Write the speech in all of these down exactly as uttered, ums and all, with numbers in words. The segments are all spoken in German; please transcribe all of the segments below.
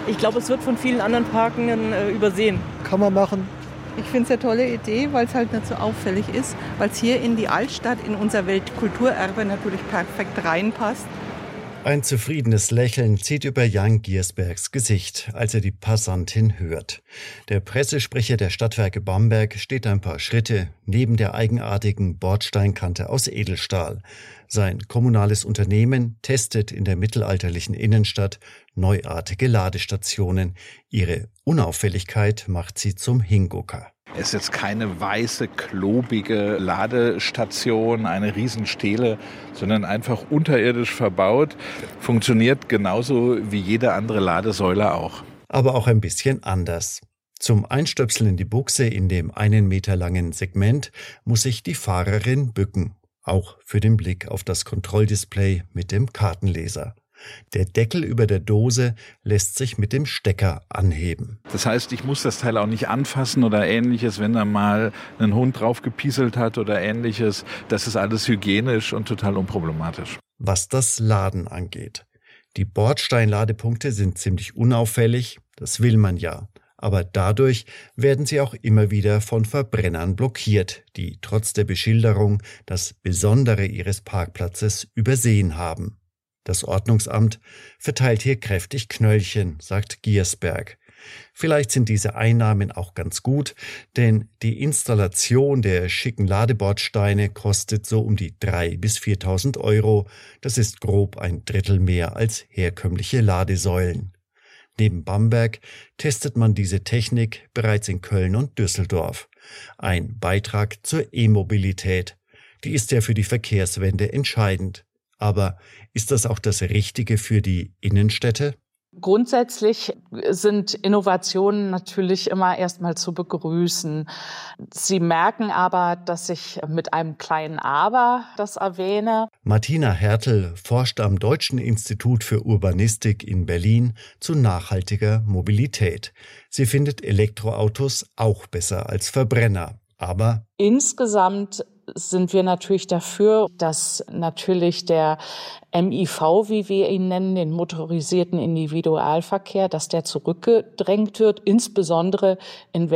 Ich glaube, es wird von vielen anderen Parken äh, übersehen. Kann man machen. Ich finde es eine tolle Idee, weil es halt nicht so auffällig ist, weil es hier in die Altstadt, in unser Weltkulturerbe natürlich perfekt reinpasst. Ein zufriedenes Lächeln zieht über Jan Giersbergs Gesicht, als er die Passantin hört. Der Pressesprecher der Stadtwerke Bamberg steht ein paar Schritte neben der eigenartigen Bordsteinkante aus Edelstahl. Sein kommunales Unternehmen testet in der mittelalterlichen Innenstadt neuartige Ladestationen. Ihre Unauffälligkeit macht sie zum Hingucker. Es ist jetzt keine weiße, klobige Ladestation, eine Riesenstele, sondern einfach unterirdisch verbaut. Funktioniert genauso wie jede andere Ladesäule auch. Aber auch ein bisschen anders. Zum Einstöpseln in die Buchse in dem einen Meter langen Segment muss sich die Fahrerin bücken. Auch für den Blick auf das Kontrolldisplay mit dem Kartenleser. Der Deckel über der Dose lässt sich mit dem Stecker anheben. Das heißt, ich muss das Teil auch nicht anfassen oder Ähnliches, wenn da mal ein Hund drauf gepieselt hat oder Ähnliches. Das ist alles hygienisch und total unproblematisch. Was das Laden angeht. Die Bordsteinladepunkte sind ziemlich unauffällig, das will man ja. Aber dadurch werden sie auch immer wieder von Verbrennern blockiert, die trotz der Beschilderung das Besondere ihres Parkplatzes übersehen haben. Das Ordnungsamt verteilt hier kräftig Knöllchen, sagt Giersberg. Vielleicht sind diese Einnahmen auch ganz gut, denn die Installation der schicken Ladebordsteine kostet so um die dreitausend bis viertausend Euro. Das ist grob ein Drittel mehr als herkömmliche Ladesäulen. Neben Bamberg testet man diese Technik bereits in Köln und Düsseldorf. Ein Beitrag zur E-Mobilität. Die ist ja für die Verkehrswende entscheidend. Aber ist das auch das Richtige für die Innenstädte? Grundsätzlich sind Innovationen natürlich immer erstmal zu begrüßen. Sie merken aber, dass ich mit einem kleinen Aber das erwähne. Martina Hertel forscht am Deutschen Institut für Urbanistik in Berlin zu nachhaltiger Mobilität. Sie findet Elektroautos auch besser als Verbrenner. Aber insgesamt sind wir natürlich dafür, dass natürlich der M I V, wie wir ihn nennen, den motorisierten Individualverkehr, dass der zurückgedrängt wird, insbesondere in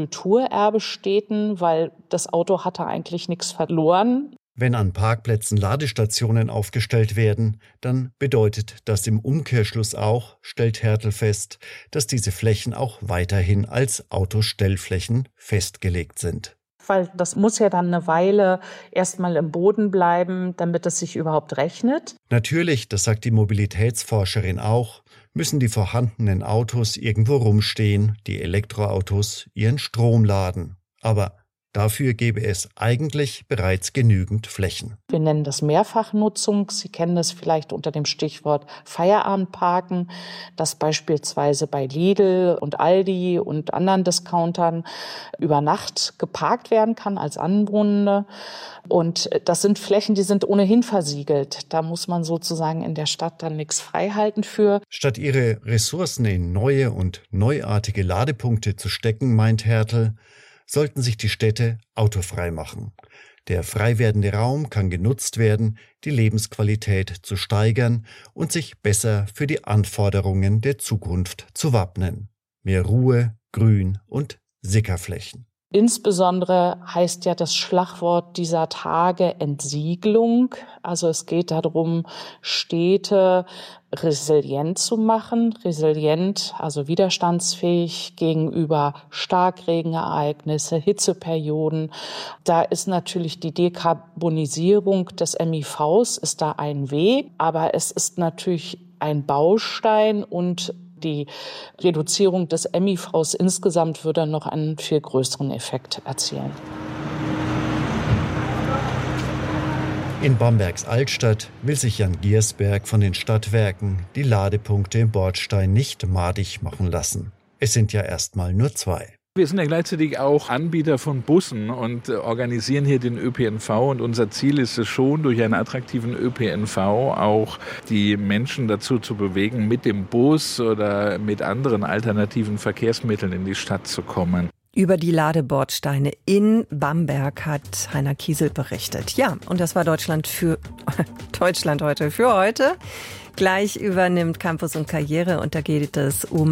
Weltkulturerbestädten, weil das Auto hatte eigentlich nichts verloren. Wenn an Parkplätzen Ladestationen aufgestellt werden, dann bedeutet das im Umkehrschluss auch, stellt Hertel fest, dass diese Flächen auch weiterhin als Autostellflächen festgelegt sind. Weil das muss ja dann eine Weile erstmal im Boden bleiben, damit es sich überhaupt rechnet. Natürlich, das sagt die Mobilitätsforscherin auch, müssen die vorhandenen Autos irgendwo rumstehen, die Elektroautos ihren Strom laden. Aber dafür gäbe es eigentlich bereits genügend Flächen. Wir nennen das Mehrfachnutzung. Sie kennen das vielleicht unter dem Stichwort Feierabendparken, das beispielsweise bei Lidl und Aldi und anderen Discountern über Nacht geparkt werden kann als Anwohner. Und das sind Flächen, die sind ohnehin versiegelt. Da muss man sozusagen in der Stadt dann nichts freihalten für. Statt ihre Ressourcen in neue und neuartige Ladepunkte zu stecken, meint Hertel, sollten sich die Städte autofrei machen. Der frei werdende Raum kann genutzt werden, die Lebensqualität zu steigern und sich besser für die Anforderungen der Zukunft zu wappnen. Mehr Ruhe, Grün und Sickerflächen. Insbesondere heißt ja das Schlagwort dieser Tage Entsiegelung. Also es geht darum, Städte resilient zu machen. Resilient, also widerstandsfähig gegenüber Starkregenereignisse, Hitzeperioden. Da ist natürlich die Dekarbonisierung des M I Vs ist da ein Weg, aber es ist natürlich ein Baustein und die Reduzierung des M I Vs insgesamt würde noch einen viel größeren Effekt erzielen. In Bambergs Altstadt will sich Jan Giersberg von den Stadtwerken die Ladepunkte im Bordstein nicht madig machen lassen. Es sind ja erstmal nur zwei. Wir sind ja gleichzeitig auch Anbieter von Bussen und organisieren hier den Ö P N V. Und unser Ziel ist es schon, durch einen attraktiven Ö P N V auch die Menschen dazu zu bewegen, mit dem Bus oder mit anderen alternativen Verkehrsmitteln in die Stadt zu kommen. Über die Ladebordsteine in Bamberg hat Heiner Kiesel berichtet. Ja, und das war Deutschland für Deutschland heute für heute. Gleich übernimmt Campus und Karriere und da geht es um